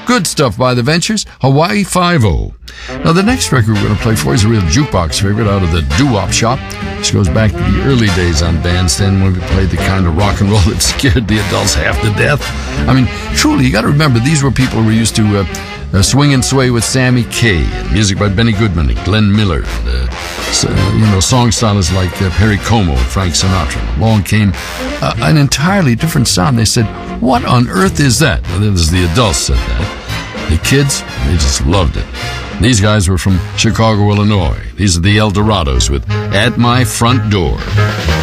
Good stuff by the Ventures, Hawaii Five-0. Now, the next record we're going to play for is a real jukebox favorite out of the doo-wop shop. This goes back to the early days on Bandstand when we played the kind of rock and roll that scared the adults half to death. I mean, truly, you got to remember, these were people who were used to swing and sway with Sammy Kaye, and music by Benny Goodman and Glenn Miller, and, song stylists like Perry Como and Frank Sinatra. Along came an entirely different sound. They said, what on earth is that? Well, it was the adults said that. The kids, they just loved it. These guys were from Chicago, Illinois. These are the El Dorados with At My Front Door.